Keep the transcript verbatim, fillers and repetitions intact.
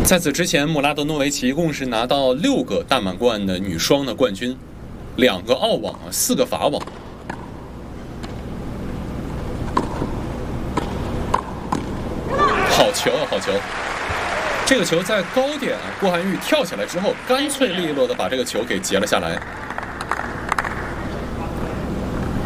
在此之前，姆拉德诺维奇一共是拿到六个大满贯的女双的冠军，两个澳网啊，四个法网。好球啊，好球！这个球在高点啊，郭涵玉跳起来之后，干脆利落的把这个球给截了下来。